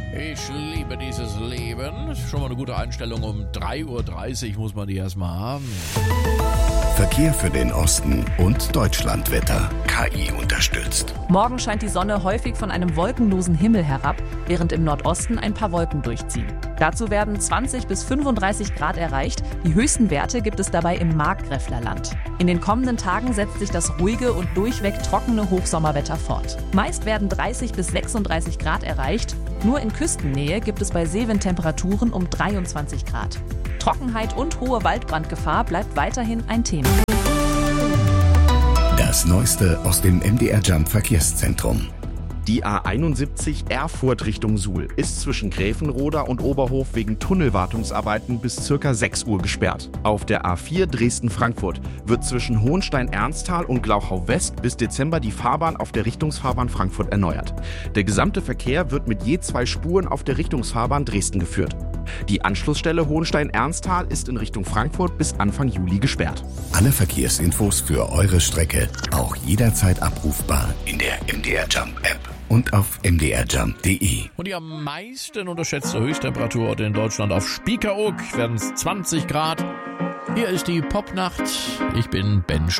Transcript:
Ich liebe dieses Leben. Schon mal eine gute Einstellung. Um 3.30 Uhr muss man die erstmal haben. Verkehr für den Osten und Deutschlandwetter. KI unterstützt. Morgen scheint die Sonne häufig von einem wolkenlosen Himmel herab, während im Nordosten ein paar Wolken durchziehen. Dazu werden 20 bis 35 Grad erreicht. Die höchsten Werte gibt es dabei im Markgräflerland. In den kommenden Tagen setzt sich das ruhige und durchweg trockene Hochsommerwetter fort. Meist werden 30 bis 36 Grad erreicht. Nur in Küstennähe gibt es bei Seewindtemperaturen um 23 Grad. Trockenheit und hohe Waldbrandgefahr bleibt weiterhin ein Thema. Das Neueste aus dem MDR Jump Verkehrszentrum. Die A71 Erfurt Richtung Suhl ist zwischen Gräfenroda und Oberhof wegen Tunnelwartungsarbeiten bis ca. 6 Uhr gesperrt. Auf der A4 Dresden-Frankfurt wird zwischen Hohenstein-Ernsthal und Glauchau-West bis Dezember die Fahrbahn auf der Richtungsfahrbahn Frankfurt erneuert. Der gesamte Verkehr wird mit je 2 Spuren auf der Richtungsfahrbahn Dresden geführt. Die Anschlussstelle Hohenstein-Ernsthal ist in Richtung Frankfurt bis Anfang Juli gesperrt. Alle Verkehrsinfos für eure Strecke auch jederzeit abrufbar in der MDR Jump App und auf mdrjump.de. Und die am meisten unterschätzte Höchsttemperatur in Deutschland auf Spiekeroog werden es 20 Grad. Hier ist die Popnacht. Ich bin Ben